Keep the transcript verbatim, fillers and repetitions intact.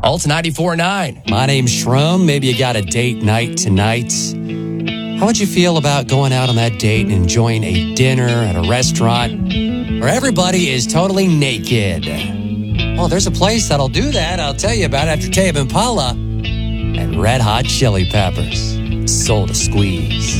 Pulse ninety-four point nine. My name's Shrum. Maybe you got a date night tonight. How would you feel about going out on that date and enjoying a dinner at a restaurant where everybody is totally naked? Well, there's a place that'll do that. I'll tell you about it after Tame Impala and Red Hot Chili Peppers. Soul to Squeeze.